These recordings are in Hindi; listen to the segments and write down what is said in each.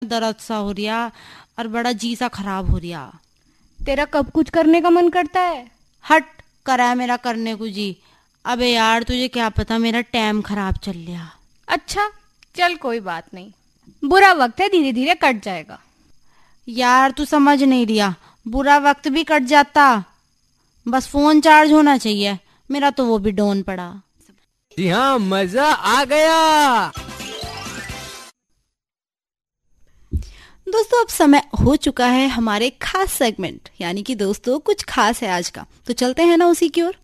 दर्द सा हो रिया और बड़ा जी सा खराब हो रिया। तेरा कब कुछ करने का मन करता है? हट, करा है मेरा करने को जी। अबे यार तुझे क्या पता मेरा टाइम खराब चल रहा। अच्छा चल कोई बात नहीं, बुरा वक्त है, धीरे धीरे कट जाएगा। यार तू समझ नहीं रिया, बुरा वक्त भी कट जाता, बस फोन चार्ज होना चाहिए। मेरा तो वो भी डाउन पड़ा। जी हाँ, मजा आ गया। दोस्तों अब समय हो चुका है हमारे खास सेगमेंट, यानी कि दोस्तों कुछ खास है आज का, तो चलते हैं ना उसी की ओर।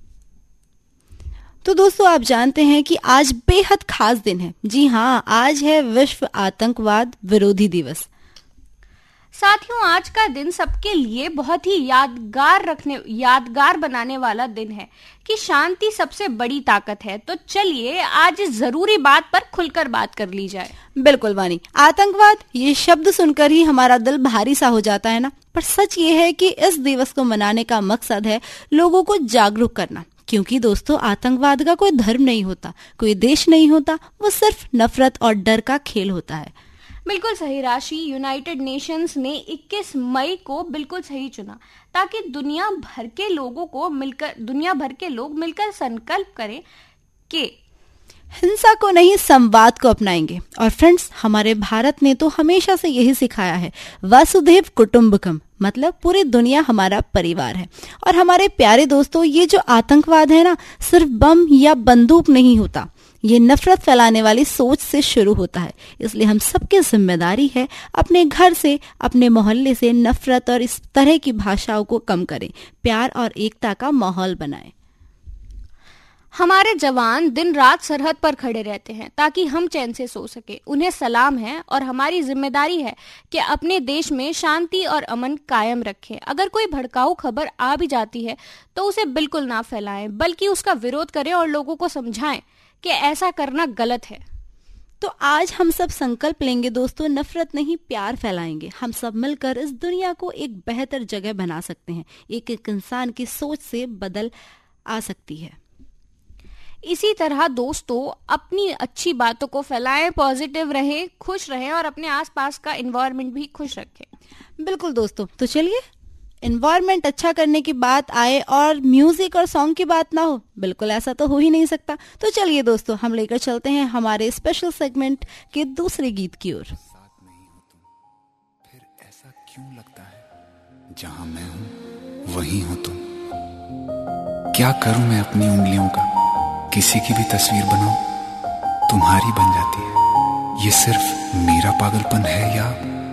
तो दोस्तों आप जानते हैं कि आज बेहद खास दिन है। जी हाँ, आज है विश्व आतंकवाद विरोधी दिवस। साथियों आज का दिन सबके लिए बहुत ही यादगार बनाने वाला दिन है कि शांति सबसे बड़ी ताकत है। तो चलिए आज इस जरूरी बात पर खुलकर बात कर ली जाए। बिल्कुल वानी, आतंकवाद ये शब्द सुनकर ही हमारा दिल भारी सा हो जाता है ना, पर सच ये है कि इस दिवस को मनाने का मकसद है लोगों को जागरूक करना। क्योंकि दोस्तों आतंकवाद का कोई धर्म नहीं होता, कोई देश नहीं होता, वो सिर्फ नफरत और डर का खेल होता है। बिल्कुल सही राशि, यूनाइटेड नेशंस ने 21 मई को बिल्कुल सही चुना ताकि दुनिया भर के लोग मिलकर संकल्प करें कि हिंसा को नहीं संवाद को अपनाएंगे। और फ्रेंड्स हमारे भारत ने तो हमेशा से यही सिखाया है, वसुधैव कुटुंबकम, मतलब पूरी दुनिया हमारा परिवार है। और हमारे प्यारे दोस्तों ये जो आतंकवाद है ना, सिर्फ बम या बंदूक नहीं होता, ये नफरत फैलाने वाली सोच से शुरू होता है। इसलिए हम सबकी जिम्मेदारी है अपने घर से, अपने मोहल्ले से नफरत और इस तरह की भाषाओं को कम करें, प्यार और एकता का माहौल बनाएं। हमारे जवान दिन रात सरहद पर खड़े रहते हैं ताकि हम चैन से सो सके। उन्हें सलाम है और हमारी जिम्मेदारी है कि अपने देश में शांति और अमन कायम रखें। अगर कोई भड़काऊ खबर आ भी जाती है तो उसे बिल्कुल ना फैलाएं, बल्कि उसका विरोध करें और लोगों को समझाएं कि ऐसा करना गलत है। तो आज हम सब संकल्प लेंगे दोस्तों, नफरत नहीं प्यार फैलाएंगे। हम सब मिलकर इस दुनिया को एक बेहतर जगह बना सकते हैं। एक एक इंसान की सोच से बदल आ सकती है। इसी तरह दोस्तों अपनी अच्छी बातों को फैलाएं, पॉजिटिव रहें, खुश रहें और अपने आसपास का एनवायरनमेंट भी खुश रखें। बिल्कुल दोस्तों, तो चलिए एनवायरनमेंट अच्छा करने की बात आए और म्यूजिक और सॉन्ग की बात ना हो, बिल्कुल ऐसा तो हो ही नहीं सकता। तो चलिए दोस्तों हम लेकर चलते हैं हमारे स्पेशल सेगमेंट के दूसरे गीत की ओर। साथ नहीं हो तुम, फिर ऐसा क्यों लगता है, जहां मैं हूं वहीं हो तुम। क्या करूं मैं अपनी उंगलियों का, किसी की भी तस्वीर बनाऊं तुम्हारी बन जाती है। ये सिर्फ मेरा पागलपन है या